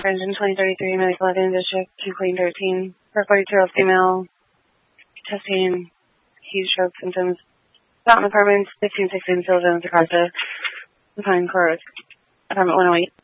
for engine 2033, medical Levin District 2.13. For 42-year-old female, testing heat stroke symptoms. Fountain Apartments, 1516 Silverton, Jakarta. Pine Court, Apartment 108.